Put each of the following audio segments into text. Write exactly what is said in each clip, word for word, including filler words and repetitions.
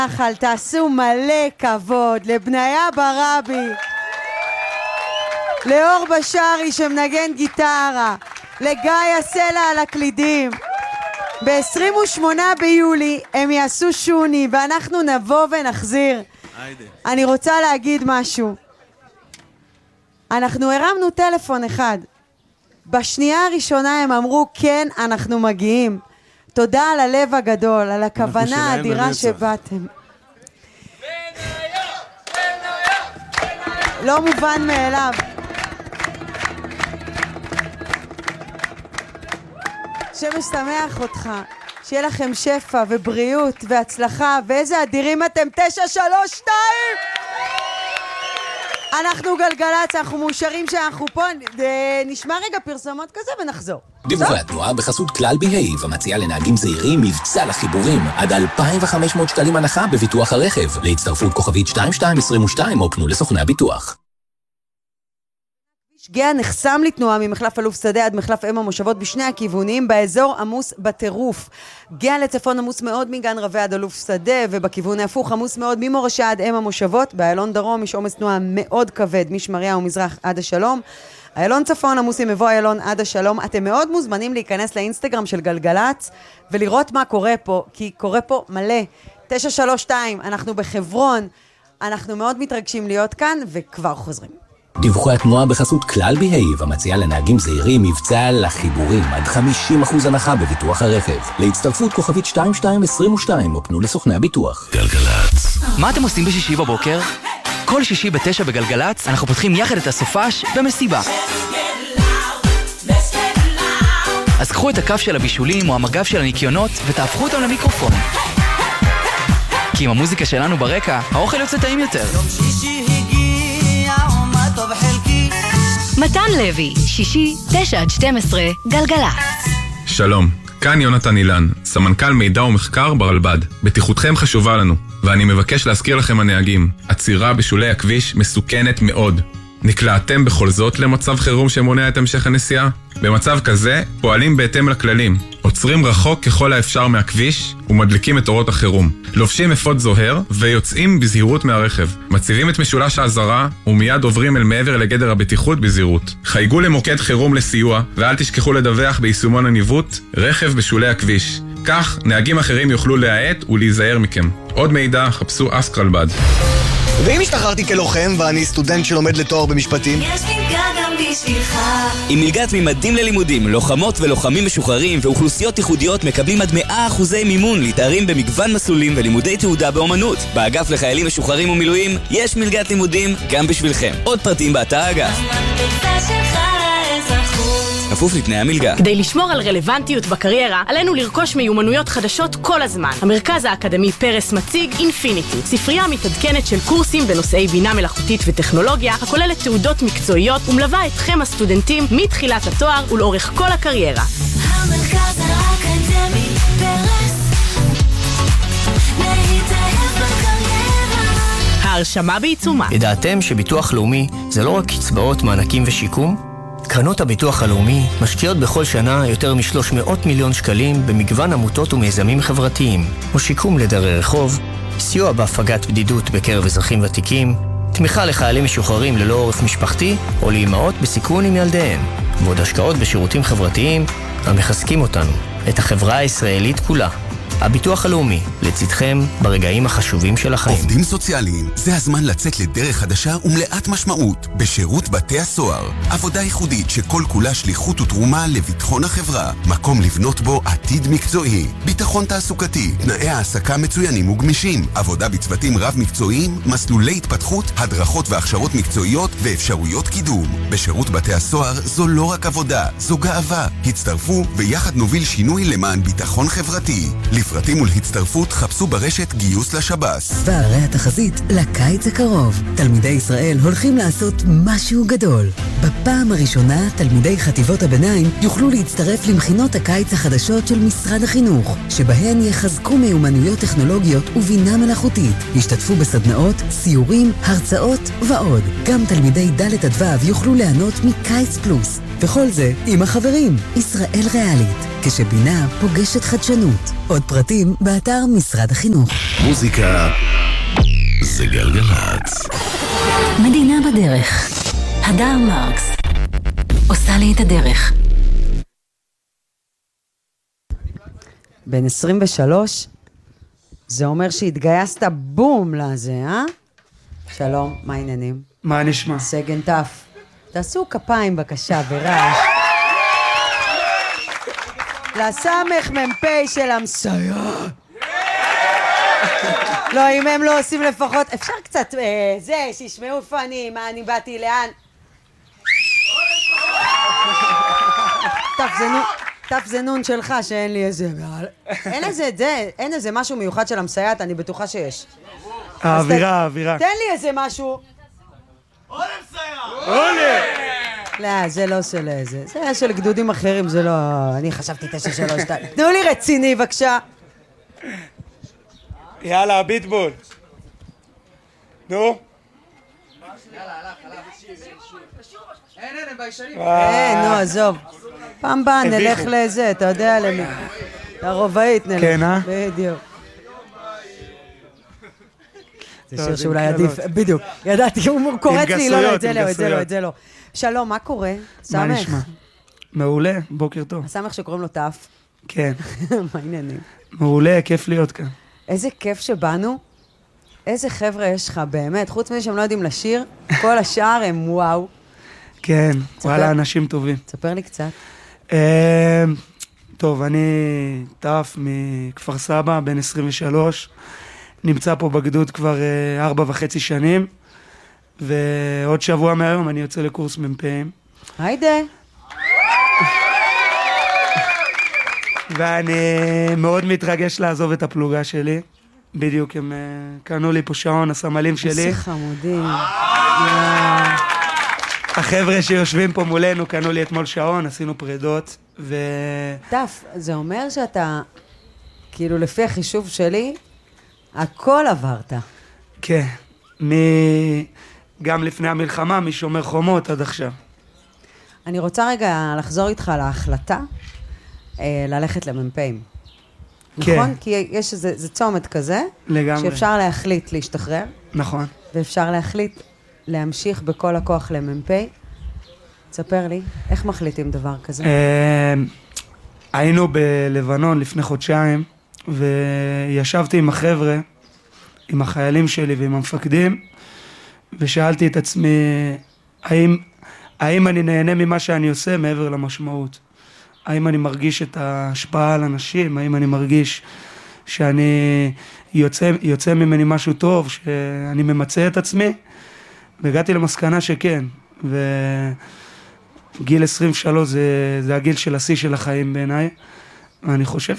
אחל, תעשו מלא כבוד לבניה ברבי, לאור בשרי שמנגן גיטרה, לגיא הסלע על הקלידים. ב-עשרים ושמונה ביולי הם יעשו שוני ואנחנו נבוא ונחזיר. אני רוצה להגיד משהו. אנחנו הרמנו טלפון אחד. בשנייה הראשונה הם אמרו כן, אנחנו מגיעים. תודה על הלב הגדול, על הכוונה האדירה שבאתם. לא מובן מאליו. שמשתמח אותך, שיהיה לכם שפע ובריאות והצלחה, ואיזה אדירים אתם. תשע שלוש שתיים. אנחנו גלגלצ, אנחנו מאושרים שאנחנו פה. נשמע רגע פרסומות כזה ונחזור. דיווחי התנועה בחסות כלל בהיב, המציעה לנהגים זהירים מבצע לחיבורים עד אלפיים וחמש מאות שקלים הנחה בביטוח הרכב. להצטרפות כוכבית שתיים שתיים עשרים ושתיים או פנו לסוכני הביטוח. גאה נחסם לתנועה ממחלף אלוף שדה עד מחלף אם המושבות בשני הכיוונים, באזור עמוס בטירוף. גאה לצפון עמוס מאוד מגן רבי עד אלוף שדה, ובכיוון ההפוך עמוס מאוד ממורשה עד אם המושבות. באיילון דרום יש עומס תנועה מאוד כבד משמריה ומזרח עד השלום. איילון צפון עמוס עם מבוא איילון עד השלום. אתם מאוד מוזמנים להיכנס לאינסטגרם של גלגלץ ולראות מה קורה פה, כי קורה פה מלא. תשע שלוש שתיים, אנחנו בחברון, אנחנו מאוד מתרגשים להיות כאן וכבר חוזרים. דיווחי התנועה בחסות כלל בהיב, המציעה לנהגים זהירים מבצע לחיבורים עד חמישים אחוז הנחה בביטוח הרכב. להצטרפות כוכבית שתיים שתיים עשרים ושתיים או פנו לסוכני הביטוח. גלגלץ. מה אתם עושים בשישי בבוקר? כל שישי בתשע בגלגלץ אנחנו פותחים יחד את הסופש במסיבה. אז קחו את הכף של הבישולים או המגף של הניקיונות ותהפכו אותם למיקרופון. כי עם המוזיקה שלנו ברקע, האוכל יוצא טעים יותר. מתן לוי, שישי, תשע עד שתים עשרה, גלגלץ. שלום, כאן יונתן אילן, סמנכ"ל מידע ומחקר ברלב"ד. בטיחותכם חשובה לנו, ואני מבקש להזכיר לכם הנהגים, עצירה בשולי הכביש מסוכנת מאוד. נקלעתם בכל זאת למצב חירום שמונע את המשך הנסיעה? במצב כזה פועלים בהתאם לכללים, עוצרים רחוק ככל האפשר מהכביש ומדליקים את אורות החירום, לובשים אפוד זוהר ויוצאים בזהירות מהרכב, מציבים את משולש האזהרה ומיד עוברים אל מעבר לגדר הבטיחות בזהירות. חייגו למוקד חירום לסיוע ואל תשכחו לדווח ביישומון הניווט רכב בשולי הכביש, כך נהגים אחרים יוכלו להאט ולהיזהר מכם. עוד מידע חפשו אסק רלב"ד. ואם השתחררתי כלוחם ואני סטודנט שלומד לתואר במשפטים? יש מלגה גם בשבילך. עם מלגת ממדים ללימודים, לוחמות ולוחמים משוחררים ואוכלוסיות ייחודיות מקבלים עד מאה אחוזי מימון להתארים במגוון מסלולים ולימודי תעודה באומנות. באגף לחיילים משוחררים ומילואים יש מלגת לימודים גם בשבילכם. עוד פרטים באתר האגף. כפוף לתנאי המלגה. כדי לשמור על רלוונטיות בקריירה, עלינו לרכוש מיומנויות חדשות כל הזמן. המרכז האקדמי פרס מציג אינפיניטי, ספרייה מתעדכנת של קורסים בנושאי בינה מלאכותית וטכנולוגיה, הכוללת תעודות מקצועיות ומלווה אתכם הסטודנטים מתחילת התואר ולאורך כל הקריירה. המרכז האקדמי פרס, להתאהב בקריירה. ההרשמה בעיצומה. ידעתם שביטוח לאומי זה לא רק קצבאות, מענקים ושיקום? קרנות הביטוח הלאומי משקיעות בכל שנה יותר מ-שלוש מאות מיליון שקלים במגוון עמותות ומיזמים חברתיים, כמו שיקום לדרי רחוב, סיוע בהפגת בדידות בקרב אזרחים ותיקים, תמיכה לחיילים משוחררים ללא עורף משפחתי או לאימהות בסיכון עם ילדיהן, ועוד השקעות בשירותים חברתיים המחזקים אותנו, את החברה הישראלית כולה. הביטוח הלאומי, לצדכם ברגעים החשובים של החיים. עובדים סוציאליים, זה הזמן לצאת לדרך חדשה ומלאת משמעות בשירות בתי הסוהר. עבודה ייחודית שכל כולה שליחות ותרומה לביטחון החברה. מקום לבנות בו עתיד מקצועי. ביטחון תעסוקתי, תנאי העסקה מצוינים וגמישים. עבודה בצוותים רב מקצועיים, מסלולי התפתחות, הדרכות והכשרות מקצועיות ואפשרויות קידום. בשירות בתי הסוהר זו לא רק עבודה, זו גאווה. הצטרפו ויחד נוביל שינוי למען ביטחון חברתי. לפרטים ולהצטרפות חפשו ברשת גיוס לשב"ס. והרי התחזית לקיץ הקרוב. תלמידי ישראל הולכים לעשות משהו גדול. בפעם הראשונה תלמידי חטיבות הביניים יוכלו להצטרף למכינות הקיץ החדשות של משרד החינוך, שבהן יחזקו מיומנויות טכנולוגיות ובינה מלאכותית. ישתתפו בסדנאות, סיורים, הרצאות ועוד. גם תלמידי ד' עד ו' יוכלו ליהנות מקיץ פלוס. וכל זה עם החברים. ישראל ריאלית, כשבינה פוגשת חדשנות. עוד פרטים באתר משרד החינוך. מוזיקה זה גלגלצ. מדינה בדרך. הדר מרקס עושה לי את הדרך. בן עשרים ושלוש, זה אומר שהתגייסת בום לזה, אה? שלום, מה העניינים? מה נשמע? סגן טף. תעשו כפיים בבקשה ורעש. לסמך מ"פ של המסייע. לא, אם הם לא עושים לפחות, אפשר קצת, אה, זה, שישמעו איפה אני, מה אני באתי, לאן. טף זה נון, טף זה נון שלך שאין לי איזה, אין איזה, זה, אין איזה משהו מיוחד של המסייעת, אני בטוחה שיש. האווירה, האווירה. תן לי איזה משהו. עולה מסייע! עולה! לא, זה לא של איזה, זה של גדודים אחרים, זה לא, אני חשבתי תשע שלוש שתיים. תנו לי רציני, בבקשה. יאללה, הביטבול. נו? יאללה, הלך, הלך. אין, אין, הם ביישנים. אין, נו, עזוב. פעם באה נלך לזה, אתה יודע למי. לרובעית נלך. כן, אה? בדיוק. זה שיר שאולי עדיף, בדיוק. ידעתי, הוא קורץ לי, לא, לא, את זה לא, את זה לא, את זה לא. שלום, מה קורה? מה נשמע? מעולה, בוקר טוב. סמך שקוראים לו טף. כן. מה עניינים? מעולה, כיף להיות כאן. איזה כיף שבאנו. איזה חבר'ה יש לך, באמת. חוץ מזה שהם לא יודעים לשיר, כל השאר הם וואו. כן, וואלה, אנשים טובים. תספר לי קצת. טוב, אני טף מכפר סבא, בן עשרים ושלוש. נמצא פה בגדוד כבר ארבע וחצי שנים. ועוד שבוע מהיום אני יוצא לקורס מ"פים. היידה. ואני מאוד מתרגש לעזוב את הפלוגה שלי. בדיוק הם קנו לי פה שעון, הסמלים שלי. איזה חמודים. החבר'ה שיושבים פה מולנו קנו לי אתמול שעון, עשינו פרדות. ו... טף, זה אומר שאתה, כאילו לפי החישוב שלי, הכל עברת. כן, מ... גם לפני המלחמה, משומר חומות עד עכשיו. אני רוצה רגע לחזור איתך להחלטה, אה, ללכת למ"פים. כן. נכון? כי יש איזה, זה צומת כזה, לגמרי. שאפשר להחליט להשתחרר. נכון. ואפשר להחליט להמשיך בכל הכוח למ"פ. תספר לי, איך מחליטים דבר כזה? אה, היינו בלבנון לפני חודשיים, וישבתי עם החבר'ה, עם החיילים שלי ועם המפקדים, ושאלתי את עצמי, האם, האם אני נהנה ממה שאני עושה מעבר למשמעות? האם אני מרגיש את ההשפעה על אנשים? האם אני מרגיש שאני יוצא, יוצא ממני משהו טוב, שאני ממצא את עצמי? והגעתי למסקנה שכן, וגיל עשרים ושלוש זה, זה הגיל של השיא של החיים בעיניי, ואני חושב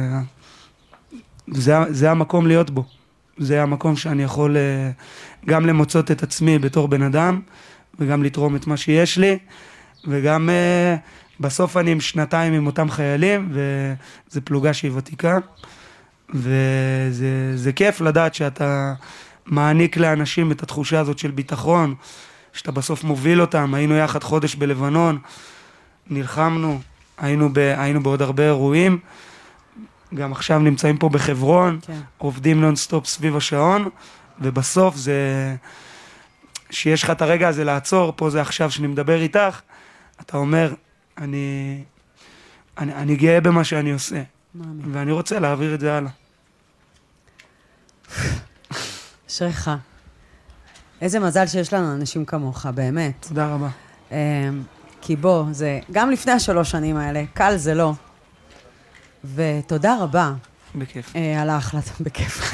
שזה זה המקום להיות בו. זה המקום שאני יכול גם למוצאות את עצמי בתור בן אדם, וגם לתרום את מה שיש לי, וגם בסוף אני עם שנתיים עם אותם חיילים, וזה פלוגה שהיא ותיקה, וזה זה כיף לדעת שאתה מעניק לאנשים את התחושה הזאת של ביטחון, שאתה בסוף מוביל אותם. היינו יחד חודש בלבנון, נלחמנו, היינו, ב, היינו בעוד הרבה אירועים, גם עכשיו נמצאים פה בחברון, כן. עובדים נונסטופ סביב השעון, ובסוף זה, שיש לך את הרגע הזה לעצור, פה זה עכשיו שאני מדבר איתך, אתה אומר, אני, אני, אני גאה במה שאני עושה, מאמין. ואני רוצה להעביר את זה הלאה. אשריך. איזה מזל שיש לנו אנשים כמוך, באמת. תודה רבה. כי בוא, זה, גם לפני השלוש שנים האלה, קל זה לא. ותודה רבה. בכיף. על ההחלטה, בכיף.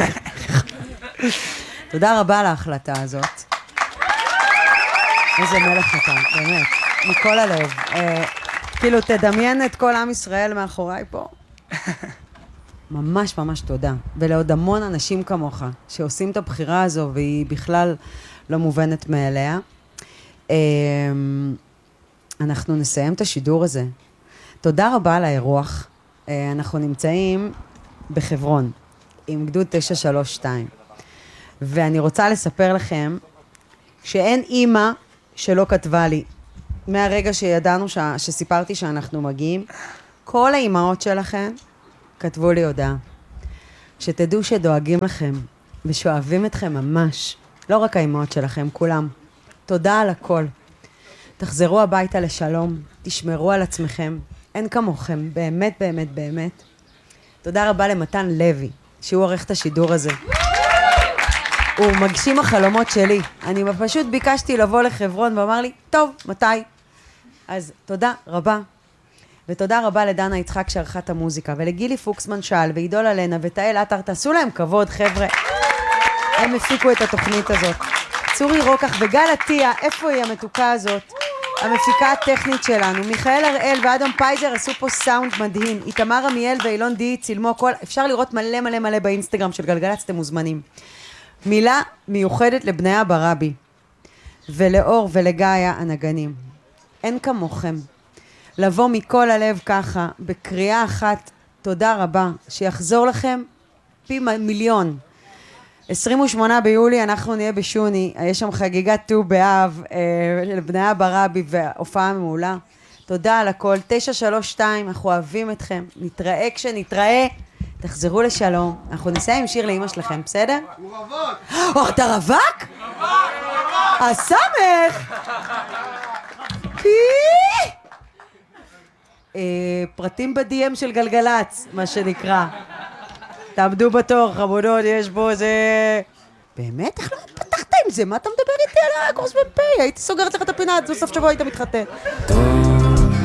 תודה רבה על ההחלטה הזאת. איזה מלך אתה, באמת. מכל הלב. כאילו, תדמיין את כל עם ישראל מאחוריי פה. ממש ממש תודה. ולעוד המון אנשים כמוך, שעושים את הבחירה הזו, והיא בכלל לא מובנת מאליה. אנחנו נסיים את השידור הזה. תודה רבה על האירוח. אנחנו נמצאים בחברון, עם גדוד תשע שלוש שתיים. ואני רוצה לספר לכם שאין אימא שלא כתבה לי, מהרגע שידענו, ש... שסיפרתי שאנחנו מגיעים, כל האימהות שלכם כתבו לי הודעה. שתדעו שדואגים לכם ושואבים אתכם ממש. לא רק האימהות שלכם, כולם. תודה על הכל. תחזרו הביתה לשלום, תשמרו על עצמכם. אין כמוכם, באמת, באמת, באמת. תודה רבה למתן לוי, שהוא עורך את השידור הזה. הוא מגשים החלומות שלי. אני פשוט ביקשתי לבוא לחברון ואמר לי, טוב, מתי? אז תודה רבה. ותודה רבה לדנה יצחק שערכה את המוזיקה, ולגילי פוקסמן שאל, ועידול אלנה, ותאל עטר, תעשו להם כבוד, חבר'ה. הם הפיקו את התוכנית הזאת. צורי רוקח וגל עטיה, איפה היא המתוקה הזאת? המפיקה הטכנית שלנו. מיכאל הראל ואדם פייזר עשו פה סאונד מדהים. איתמר עמיאל ואילון די צילמו הכל. אפשר לראות מלא מלא מלא באינסטגרם של גלגלצ, אתם מוזמנים. מילה מיוחדת לבני ברבי, ולאור ולגאיה הנגנים. אין כמוכם. לבוא מכל הלב ככה, בקריאה אחת, תודה רבה, שיחזור לכם פי מיליון. עשרים ושמונה ביולי אנחנו נהיה בשוני, יש שם חגיגת ט"ו באב אה, לבני ברבי והופעה מעולה. תודה על הכל. תשע שלוש שתיים, אנחנו אוהבים אתכם, נתראה כשנתראה, תחזרו לשלום. אנחנו נסיים עם שיר לאמא שלכם, בסדר? הוא רווק! או, אתה רווק? רווק! הסמך! פרטים ב-די אם של גלגלץ, מה שנקרא. תעמדו בתור, חמודות, יש בו איזה... באמת? איך לא פתחת עם זה? מה אתה מדבר איתי על הקורס בפי? הייתי סוגרת לך את הפינה, עד סוף שבוע היית מתחתן.